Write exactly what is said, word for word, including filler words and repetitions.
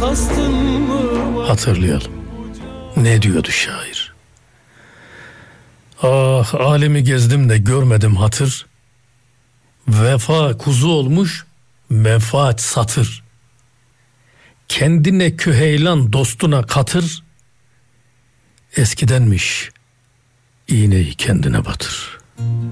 Hatırlayalım. Ne diyordu şair? Ah, alemi gezdim de görmedim hatır. Vefa kuzu olmuş, menfaat satır. Kendine küheylan, dostuna katır. Eskidenmiş, iğneyi kendine batır.